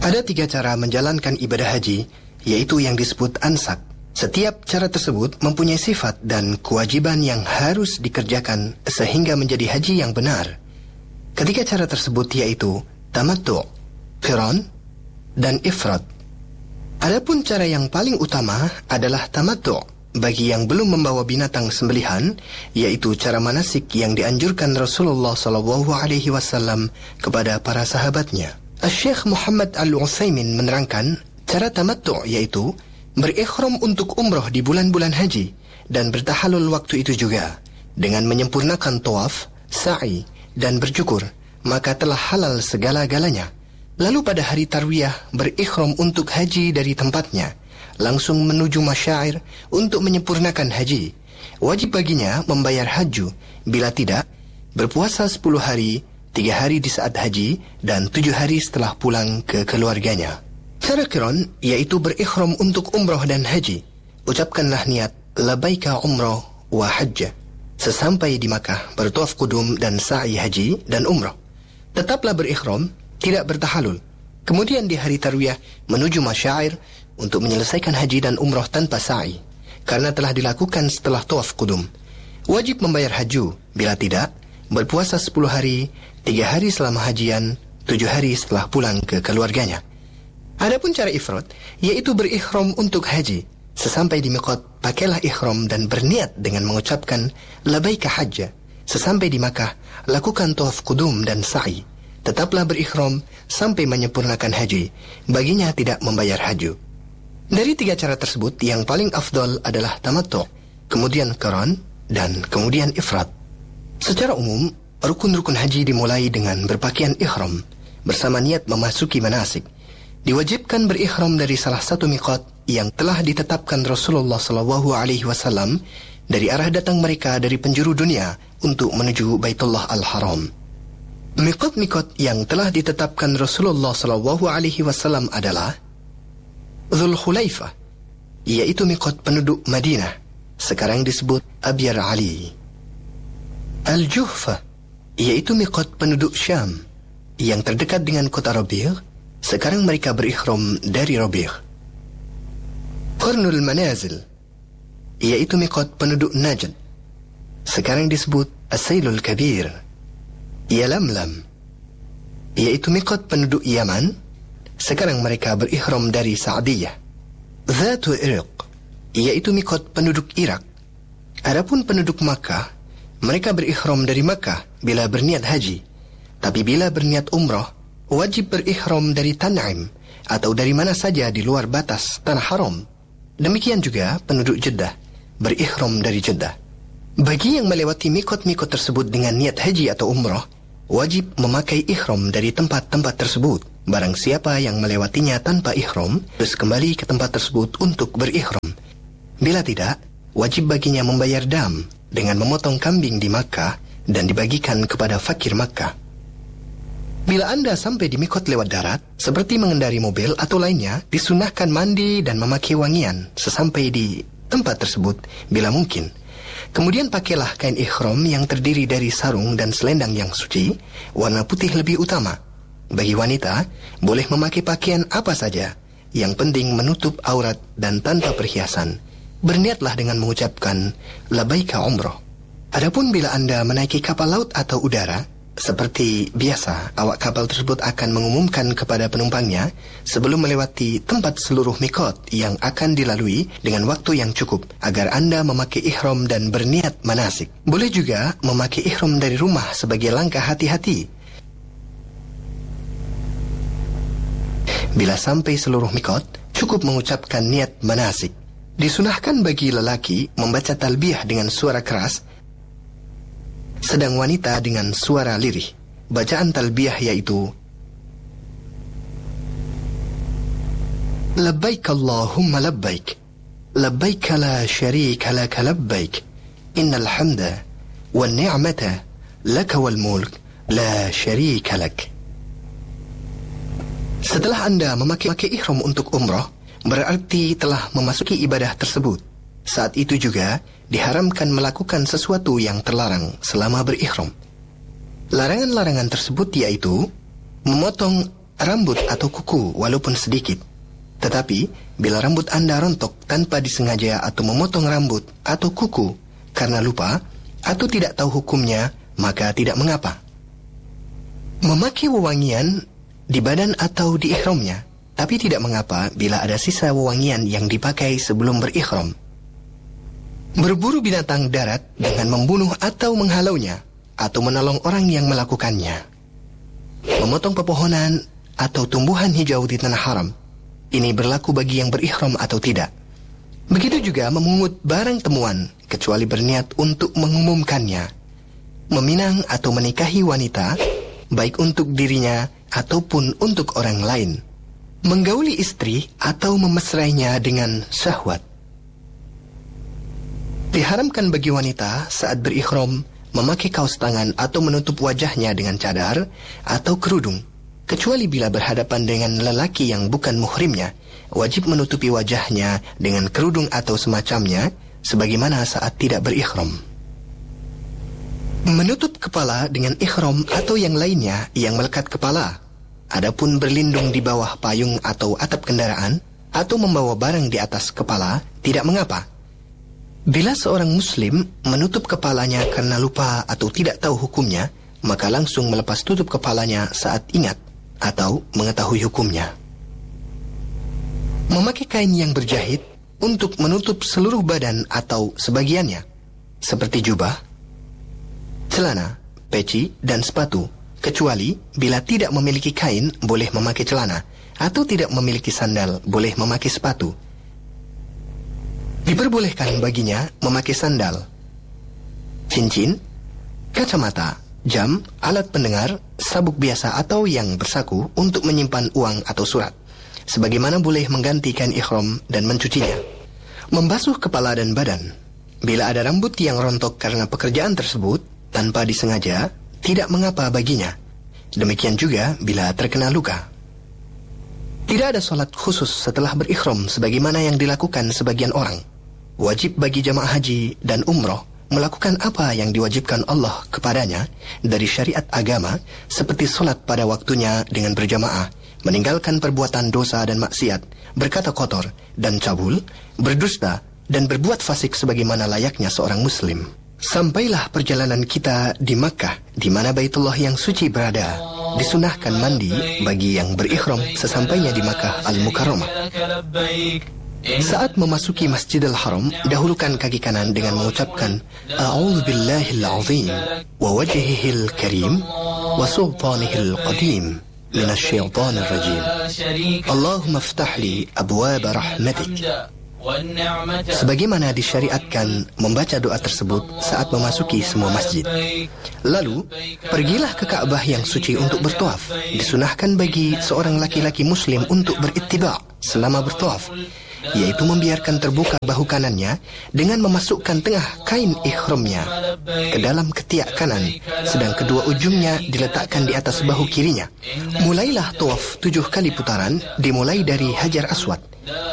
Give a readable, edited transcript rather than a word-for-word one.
Ada 3 cara menjalankan ibadah haji, yaitu yang disebut ansak. Setiap cara tersebut mempunyai sifat dan kewajiban yang harus dikerjakan sehingga menjadi haji yang benar. Ketiga cara tersebut yaitu tamattu', qiran, dan ifrad. Adapun cara yang paling utama adalah tamattu' bagi yang belum membawa binatang sembelihan, yaitu cara manasik yang dianjurkan Rasulullah SAW kepada para sahabatnya. Syekh Muhammad Al-Utsaimin menerangkan, cara tamattu' yaitu berikhram untuk umroh di bulan-bulan haji dan bertahalul waktu itu juga dengan menyempurnakan tawaf, sa'i, dan bercukur, maka telah halal segala-galanya. Lalu pada hari tarwiyah berikhram untuk haji dari tempatnya, langsung menuju masyair untuk menyempurnakan haji. Wajib baginya membayar haju, bila tidak, berpuasa 10 hari, 3 hari di saat haji, dan 7 hari setelah pulang ke keluarganya. Cara qiran yaitu berikhram untuk umroh dan haji. Ucapkanlah niat labaika umroh wa hajjah. Sesampai di Makkah bertawaf qudum dan sa'i haji dan umroh. Tetaplah berikhram, tidak bertahalul. Kemudian di hari tarwiyah menuju masyair untuk menyelesaikan haji dan umroh tanpa sa'i, karena telah dilakukan setelah tawaf qudum. Wajib membayar haju, bila tidak, berpuasa 10 hari, 3 hari selama hajian, 7 hari setelah pulang ke keluarganya. Adapun cara ifrad, yaitu berikhram untuk haji. Sesampai di miqat, pakailah ikhram dan berniat dengan mengucapkan labaika hajjah. Sesampai di Makkah, lakukan tawaf qudum dan sa'i. Tetaplah berikhram sampai menyempurnakan haji. Baginya tidak membayar haju. Dari 3 cara tersebut, yang paling afdal adalah tamattu', kemudian qiran, dan kemudian ifrad. Secara umum, rukun-rukun haji dimulai dengan berpakaian ikhram bersama niat memasuki manasik. Diwajibkan berikhram dari salah satu miqat yang telah ditetapkan Rasulullah SAW dari arah datang mereka dari penjuru dunia untuk menuju Baitullah Al-Haram. Miqat-miqat yang telah ditetapkan Rasulullah SAW adalah Dzul Khulaifah, yaitu miqat penduduk Madinah, sekarang disebut Abyar Ali. Al-Juhfah, yaitu miqat penduduk Syam, yang terdekat dengan kota Rabi', sekarang mereka berikhram dari Rabi'. Qarnul Manazil, yaitu miqat penduduk Najd, sekarang disebut As-Sailul Kabir. Yalamlam, yaitu miqat penduduk Yaman, sekarang mereka berikhram dari Sa'diyah. Dzatu Irq, yaitu miqat penduduk Irak. Adapun penduduk Makkah, mereka berikhram dari Makkah bila berniat haji. Tapi bila berniat umrah, wajib berikhram dari Tan'im atau dari mana saja di luar batas tanah haram. Demikian juga penduduk Jeddah berikhram dari Jeddah. Bagi yang melewati miqat-miqat tersebut dengan niat haji atau umrah, wajib memakai ikhram dari tempat-tempat tersebut. Barang siapa yang melewatinya tanpa ikhram, terus kembali ke tempat tersebut untuk berikhram. Bila tidak, wajib baginya membayar dam dengan memotong kambing di Makkah dan dibagikan kepada fakir Makkah. Bila Anda sampai di miqat lewat darat, seperti mengendari mobil atau lainnya, disunahkan mandi dan memakai wangian sesampai di tempat tersebut bila mungkin. Kemudian pakailah kain ikhram yang terdiri dari sarung dan selendang yang suci, warna putih lebih utama. Bagi wanita, boleh memakai pakaian apa saja, yang penting menutup aurat dan tanpa perhiasan. Berniatlah dengan mengucapkan labaika umrah. Adapun bila Anda menaiki kapal laut atau udara, seperti biasa, awak kapal tersebut akan mengumumkan kepada penumpangnya sebelum melewati tempat seluruh miqat yang akan dilalui dengan waktu yang cukup agar Anda memakai ihram dan berniat manasik. Boleh juga memakai ihram dari rumah sebagai langkah hati-hati. Bila sampai seluruh miqat, cukup mengucapkan niat manasik. Disunahkan bagi lelaki membaca talbiyah dengan suara keras, sedang wanita dengan suara lirih. Bacaan talbiyah yaitu Labbaik Allahumma labbaik, labbaik la syarika laka labbaik, innal hamda wal ni'mata laka wal mulk la syarika lak. Setelah Anda memakai ihram untuk umrah, berarti telah memasuki ibadah tersebut. Saat itu juga diharamkan melakukan sesuatu yang terlarang selama berikhram. Larangan-larangan tersebut yaitu memotong rambut atau kuku walaupun sedikit. Tetapi, bila rambut Anda rontok tanpa disengaja atau memotong rambut atau kuku karena lupa atau tidak tahu hukumnya, maka tidak mengapa. Memakai wewangian di badan atau di ihramnya, tapi tidak mengapa bila ada sisa wewangian yang dipakai sebelum berihram. Berburu binatang darat dengan membunuh atau menghalaunya, atau menolong orang yang melakukannya. Memotong pepohonan atau tumbuhan hijau di tanah haram, ini berlaku bagi yang berihram atau tidak. Begitu juga memungut barang temuan, kecuali berniat untuk mengumumkannya. Meminang atau menikahi wanita, baik untuk dirinya ataupun untuk orang lain. Menggauli istri atau memesrainya dengan syahwat. Diharamkan bagi wanita saat berihram memakai kaos tangan atau menutup wajahnya dengan cadar atau kerudung, kecuali bila berhadapan dengan lelaki yang bukan muhrimnya, wajib menutupi wajahnya dengan kerudung atau semacamnya, sebagaimana saat tidak berihram. Menutup kepala dengan ihram atau yang lainnya yang melekat kepala. Adapun berlindung di bawah payung atau atap kendaraan, atau membawa barang di atas kepala, tidak mengapa. Bila seorang muslim menutup kepalanya karena lupa atau tidak tahu hukumnya, maka langsung melepas tutup kepalanya saat ingat atau mengetahui hukumnya. Memakai kain yang berjahit untuk menutup seluruh badan atau sebagiannya, seperti jubah, celana, peci, dan sepatu, kecuali bila tidak memiliki kain boleh memakai celana, atau tidak memiliki sandal boleh memakai sepatu. Diperbolehkan baginya memakai sandal, cincin, kacamata, jam, alat pendengar, sabuk biasa atau yang bersaku untuk menyimpan uang atau surat, sebagaimana boleh menggantikan ihram dan mencucinya. Membasuh kepala dan badan. Bila ada rambut yang rontok karena pekerjaan tersebut, tanpa disengaja, tidak mengapa baginya. Demikian juga bila terkena luka. Tidak ada solat khusus setelah berihram sebagaimana yang dilakukan sebagian orang. Wajib bagi jamaah haji dan umroh melakukan apa yang diwajibkan Allah kepadanya dari syariat agama, seperti solat pada waktunya dengan berjamaah, meninggalkan perbuatan dosa dan maksiat, berkata kotor dan cabul, berdusta, dan berbuat fasik sebagaimana layaknya seorang muslim. Sampailah perjalanan kita di Makkah, di mana Baitullah yang suci berada. Disunahkan mandi bagi yang berihram sesampainya di Makkah Al-Mukarramah. Saat memasuki Masjidil Haram, dahulukan kaki kanan dengan mengucapkan A'udzu billahil azim wa wajhihil karim wa sultanihil qadim minasyaitonir rajim. Allahumma iftah li abwaab rahmatik. Sebagaimana disyariatkan membaca doa tersebut saat memasuki semua masjid. Lalu, pergilah ke Ka'bah yang suci untuk bertawaf. Disunahkan bagi seorang laki-laki muslim untuk berittiba' selama bertawaf, yaitu membiarkan terbuka bahu kanannya dengan memasukkan tengah kain ihramnya ke dalam ketiak kanan, sedang kedua ujungnya diletakkan di atas bahu kirinya. Mulailah tawaf 7 kali putaran, dimulai dari Hajar Aswad.